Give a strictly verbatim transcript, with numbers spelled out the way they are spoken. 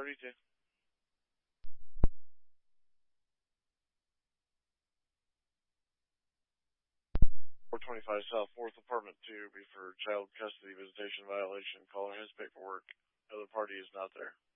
thirty-two. four twenty-five South fourth, Apartment two, be for child custody visitation violation. Caller has paperwork. Other party is not there.